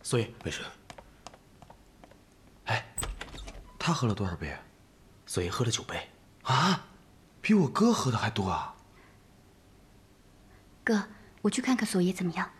所以没事。 哎，他喝了多少杯？ 所以喝了9杯。 啊，比我哥喝的还多啊！ 哥，我去看看索爷怎么样。